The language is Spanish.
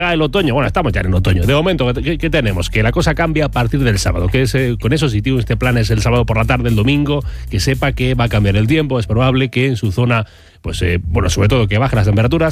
El otoño, bueno, estamos ya en otoño. De momento, ¿qué tenemos? Que la cosa cambia a partir del sábado, que es con eso, si tiene este plan es el sábado por la tarde, el domingo, que sepa que va a cambiar el tiempo, es probable que en su zona, pues bueno, sobre todo que bajen las temperaturas.